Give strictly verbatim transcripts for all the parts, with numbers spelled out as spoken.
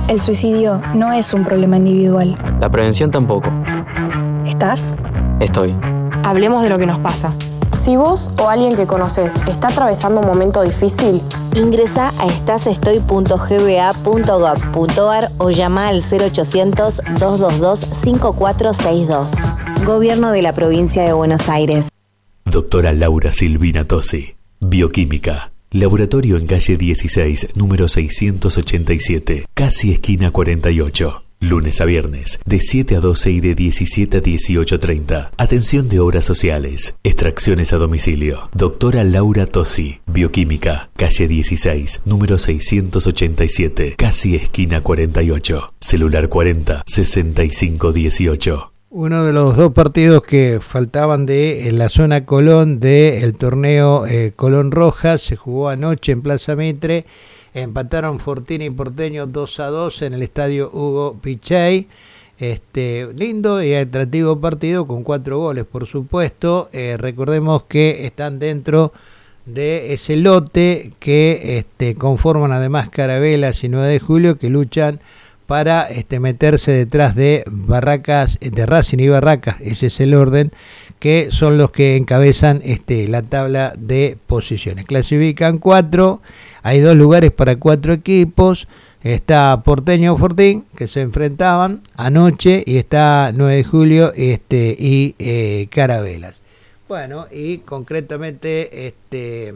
El suicidio no es un problema individual. La prevención tampoco. ¿Estás? Estoy. Hablemos de lo que nos pasa. Si vos o alguien que conoces está atravesando un momento difícil, ingresa a estasestoy punto g b a punto gov punto a r o llama al cero ochocientos, dos dos dos, cinco cuatro seis dos. Gobierno de la Provincia de Buenos Aires. Doctora Laura Silvina Tosi, Bioquímica. Laboratorio en calle dieciséis, número seiscientos ochenta y siete, casi esquina cuarenta y ocho. Lunes a viernes, de siete a doce y de diecisiete a dieciocho treinta. Atención de obras sociales. Extracciones a domicilio. Doctora Laura Tosi, Bioquímica, calle dieciséis, número seiscientos ochenta y siete, casi esquina cuarenta y ocho. Celular cuarenta, sesenta y cinco dieciocho. Uno de los dos partidos que faltaban de en la zona Colón del torneo eh, Colón Rojas se jugó anoche en Plaza Mitre. Empataron Fortín y Porteño dos a dos en el estadio Hugo Pichey. Este, lindo y atractivo partido con cuatro goles, por supuesto. Eh, recordemos que están dentro de ese lote que este, conforman además Carabelas y nueve de julio, que luchan para este, meterse detrás de Barracas, de Racing y Barracas, ese es el orden, que son los que encabezan este, la tabla de posiciones. Clasifican cuatro, hay dos lugares para cuatro equipos, está Porteño Fortín, que se enfrentaban anoche, y está nueve de julio este, y eh, Carabelas. Bueno, y concretamente este...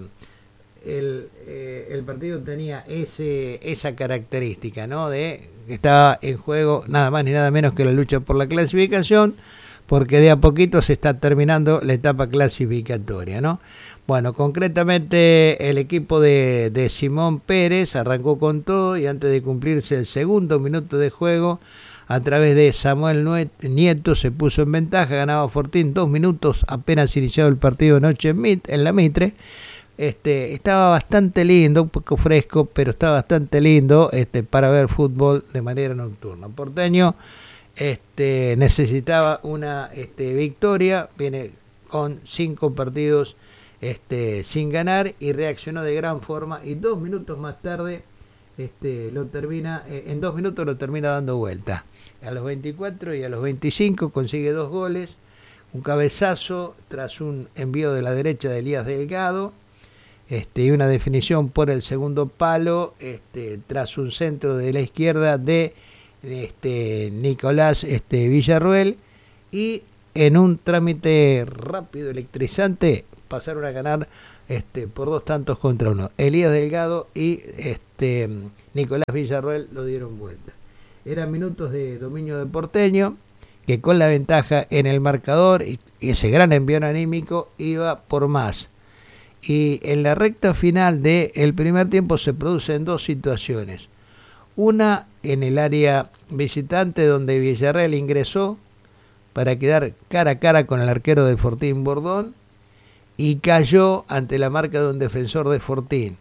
El, eh, el partido tenía ese esa característica, ¿no? De que estaba en juego nada más ni nada menos que la lucha por la clasificación, porque de a poquito se está terminando la etapa clasificatoria, ¿no? Bueno, concretamente el equipo de, de Simón Pérez arrancó con todo y antes de cumplirse el segundo minuto de juego, a través de Samuel Nieto se puso en ventaja, ganaba Fortín dos minutos apenas iniciado el partido anoche en, Mit, en la Mitre. Este, estaba bastante lindo, un poco fresco, pero estaba bastante lindo este, para ver fútbol de manera nocturna. Porteño este, necesitaba una este, victoria, viene con cinco partidos este, sin ganar y reaccionó de gran forma y dos minutos más tarde este, lo termina, eh, en dos minutos lo termina dando vuelta. A los veinticuatro y a los veinticinco consigue dos goles, un cabezazo tras un envío de la derecha de Elías Delgado. Este, y una definición por el segundo palo este, tras un centro de la izquierda de este, Nicolás este, Villarruel, y en un trámite rápido, electrizante, pasaron a ganar este, por dos tantos contra uno. Elías Delgado y este, Nicolás Villarruel lo dieron vuelta. Eran minutos de dominio de Porteño, que con la ventaja en el marcador y, y ese gran envío anímico iba por más. Y en la recta final del primer tiempo se producen dos situaciones. Una en el área visitante, donde Villarreal ingresó para quedar cara a cara con el arquero del Fortín, Bordón, y cayó ante la marca de un defensor de Fortín.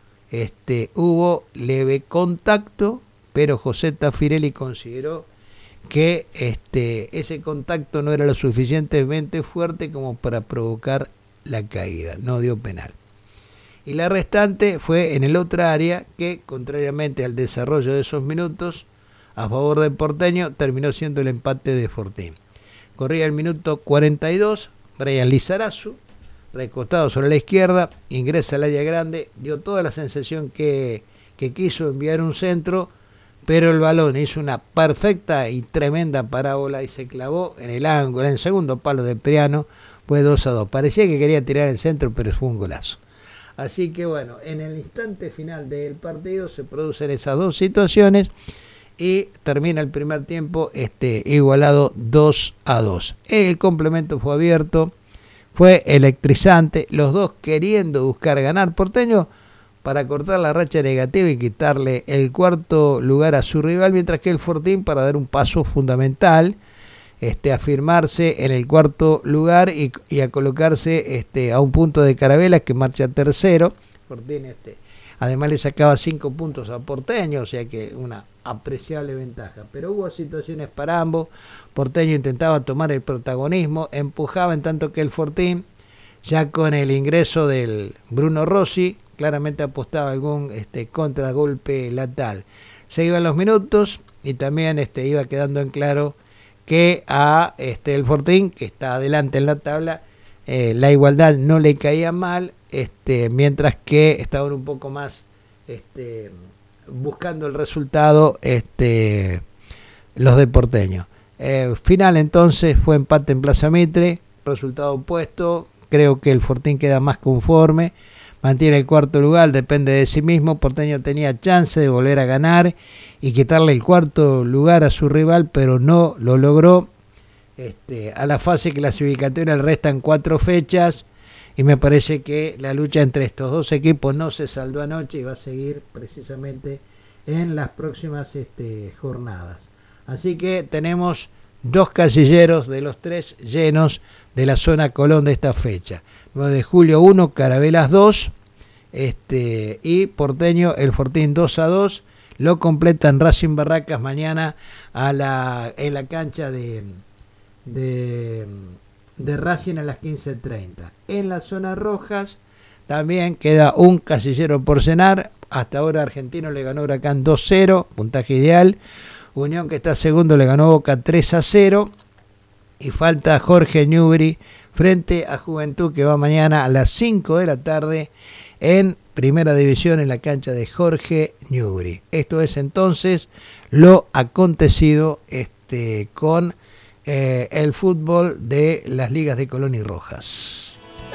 Este, hubo leve contacto, pero José Tafirelli consideró que este, ese contacto no era lo suficientemente fuerte como para provocar la caída, no dio penal. Y la restante fue en el otra área que, contrariamente al desarrollo de esos minutos a favor del Porteño, terminó siendo el empate de Fortín. Corría el minuto cuarenta y dos, Brian Lizarazu, recostado sobre la izquierda, ingresa al área grande, dio toda la sensación que, que quiso enviar un centro, pero el balón hizo una perfecta y tremenda parábola y se clavó en el ángulo, en el segundo palo de Priano. Fue dos a dos. Parecía que quería tirar el centro, pero fue un golazo. Así que bueno, en el instante final del partido se producen esas dos situaciones y termina el primer tiempo este, igualado dos a dos. El complemento fue abierto, fue electrizante, los dos queriendo buscar ganar. Porteño para cortar la racha negativa y quitarle el cuarto lugar a su rival, mientras que el Fortín para dar un paso fundamental, Este, afirmarse en el cuarto lugar y, y a colocarse este, a un punto de Carabelas, que marcha tercero. Fortín, este, además le sacaba cinco puntos a Porteño, o sea que una apreciable ventaja. Pero hubo situaciones para ambos. Porteño intentaba tomar el protagonismo, empujaba, en tanto que el Fortín, ya con el ingreso del Bruno Rossi, claramente apostaba algún este, contragolpe lateral. Se iban los minutos y también este, iba quedando en claro que a este, el Fortín, que está adelante en la tabla, eh, la igualdad no le caía mal, este, mientras que estaban un poco más este, buscando el resultado este, los de Porteño. Eh, final entonces fue empate en Plaza Mitre, resultado opuesto, creo que el Fortín queda más conforme, mantiene el cuarto lugar, depende de sí mismo. Porteño tenía chance de volver a ganar y quitarle el cuarto lugar a su rival, pero no lo logró. Este, a la fase clasificatoria le restan cuatro fechas y me parece que la lucha entre estos dos equipos no se saldó anoche y va a seguir precisamente en las próximas este, jornadas. Así que tenemos dos casilleros de los tres llenos de la zona Colón de esta fecha. nueve de julio uno, Carabelas dos, este, y Porteño, el Fortín dos a dos. Lo completan Racing Barracas mañana a la, en la cancha de, de, de Racing a las quince treinta. En las zonas rojas también queda un casillero por cenar. Hasta ahora Argentino le ganó Huracán dos cero, puntaje ideal. Unión, que está segundo, le ganó Boca tres a cero. Y falta Jorge Newbery frente a Juventud, que va mañana a las cinco de la tarde en Primera División en la cancha de Jorge Newbery. Esto es entonces lo acontecido este, con eh, el fútbol de las ligas de Colón y Rojas.